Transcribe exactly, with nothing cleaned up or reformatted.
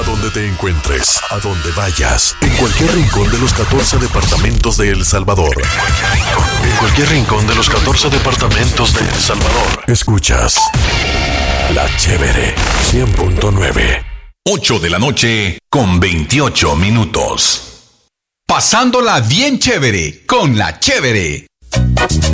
donde te encuentres, a donde vayas, en cualquier rincón de los catorce departamentos de El Salvador. En cualquier rincón de los catorce departamentos de El Salvador. Escuchas La Chévere cien punto nueve. ocho de la noche con veintiocho minutos. Pasándola bien chévere con La Chévere.